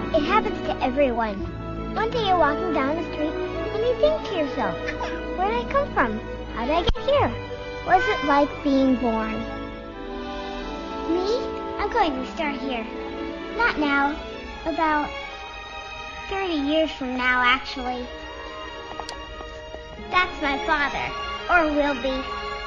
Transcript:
It happens to everyone. One day you're walking down the street and you think to yourself, where did I come from? How did I get here? What's it like being born? Me? I'm going to start here. Not now. About 30 years from now, actually. That's my father. Or will be.